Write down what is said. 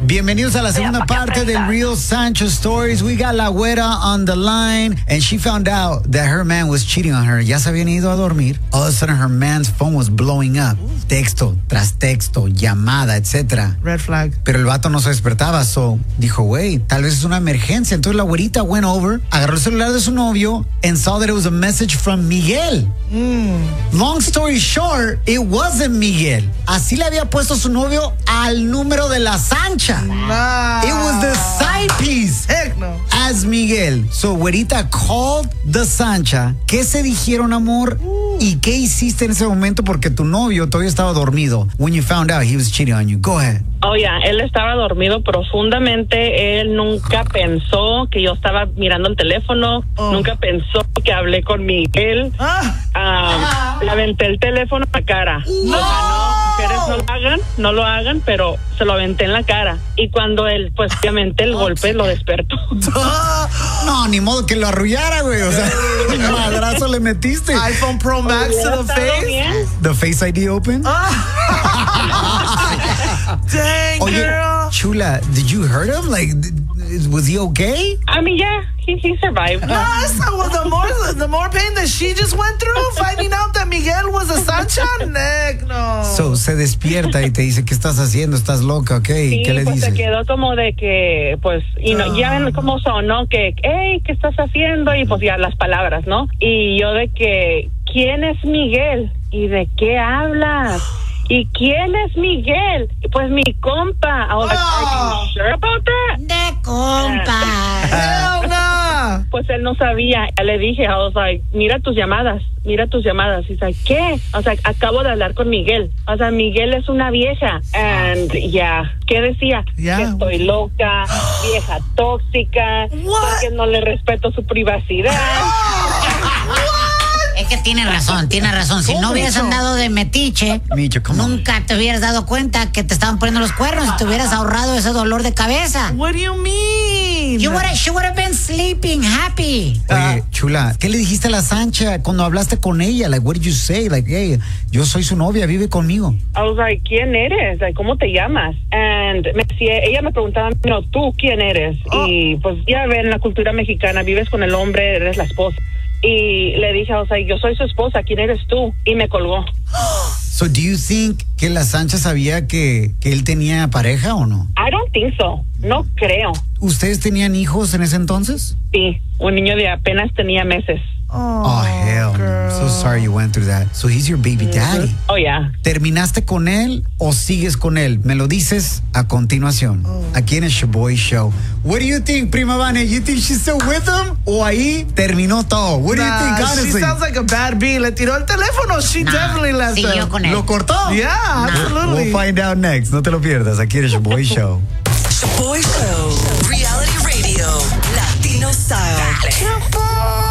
Bienvenidos a la segunda parte del Real Sancho Stories. We got La Güera on the line, and she found out that her man was cheating on her. Ya se habían ido a dormir. All of a sudden, her man's phone was blowing up. Texto tras texto, llamada, etc. Red flag. Pero el vato no se despertaba, so dijo, güey, tal vez es una emergencia. Entonces la güerita went over, agarró el celular de su novio, and saw that it was a message from Miguel. Long story short, it wasn't Miguel. Así le había puesto su novio al número de la Sancha. Nah. It was the side piece. Heck no. As Miguel. So, güerita called the Sancha. ¿Qué se dijeron, amor? ¿Y qué hiciste en ese momento? Porque tu novio todavía estaba dormido when you found out he was cheating on you. Go ahead. Oh, yeah, él estaba dormido profundamente. Él nunca pensó que yo estaba mirando el teléfono. Nunca pensó que hablé con Miguel. Le aventé el teléfono en la cara. No. O sea, mujeres no lo hagan, pero se lo aventé en la cara. Y cuando él, pues obviamente el golpe lo despertó. No, ni modo que lo arrullara, güey. O sea, un madrazo le metiste. iPhone Pro Max to the face. Bien. The Face ID open? Dang, Oye, girl. Chula, did you hurt him? Like, was he okay? I mean, yeah, he survived. No, that's not what the more pain that she just went through finding out that Miguel was a Sancha. Heck no. So, se despierta y te dice, ¿qué estás haciendo? ¿Estás loca? ¿Ok? Sí, ¿Qué le pues dice? se quedó como de que, pues, y no, ya ven cómo son, ¿no? Que, hey, ¿qué estás haciendo? Y pues ya las palabras, ¿no? Y yo de que, ¿quién es Miguel? ¿Y de qué hablas? ¿Y quién es Miguel? Pues mi compa. I was like, are you sure about that? De compa. Hell no. Pues él no sabía. Ya le dije, I was like, mira tus llamadas. He's like, ¿qué? O sea, acabo de hablar con Miguel. O sea, Miguel es una vieja. And ¿qué decía? Yeah. Que estoy loca, vieja tóxica, porque no le respeto su privacidad. Es que tiene razón. Si no hubieras andado de metiche, Micho, come on. nunca te hubieras dado cuenta que te estaban poniendo los cuernos y te hubieras ahorrado ese dolor de cabeza. What do you mean? She would have been sleeping happy. Oye, Chula, ¿qué le dijiste a la Sancha cuando hablaste con ella? Like, what did you say? Like, hey, yo soy su novia, vive conmigo. I was like, ¿quién eres? Like, ¿cómo te llamas? And ella me preguntaba, no, ¿tú quién eres? Y pues ya ven, en la cultura mexicana, vives con el hombre, eres la esposa. Y le dije, o sea, yo soy su esposa, ¿quién eres tú? Y me colgó. So, do you think que la Sancha sabía que él tenía pareja o no? I don't think so. No creo. ¿Ustedes tenían hijos en ese entonces? Sí, un niño de apenas tenía meses. Oh, hell. I'm so sorry you went through that. So he's your baby daddy. Oh, yeah. ¿Terminaste con él o sigues con él? Me lo dices a continuación. Aquí en el Shaboy Show. What do you think, Prima Vane? You think she's still with him? ¿O ahí terminó todo? What do you think, She honestly? sounds like a bad bee. Le tiró el teléfono. She definitely left Siguió him. con él. ¿Lo cortó? Yeah, absolutely. We'll find out next. No te lo pierdas. Aquí en el Shaboy Show. Shaboy Show. Reality Radio. Latino Style.